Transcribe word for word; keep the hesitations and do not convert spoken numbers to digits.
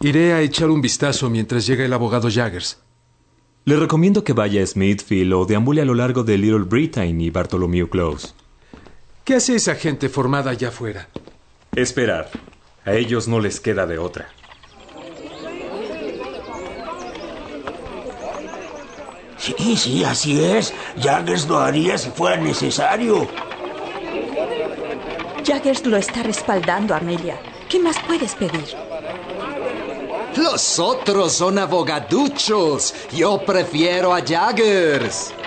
Iré a echar un vistazo mientras llega el abogado Jaggers. Le recomiendo que vaya a Smithfield o deambule a lo largo de Little Britain y Bartholomew Close. ¿Qué hace esa gente formada allá afuera? Esperar. A ellos no les queda de otra. Sí, sí, así es. Jaggers lo haría si fuera necesario. Jaggers lo está respaldando, Amelia. ¿Qué más puedes pedir? Los otros son abogaduchos. Yo prefiero a Jaggers.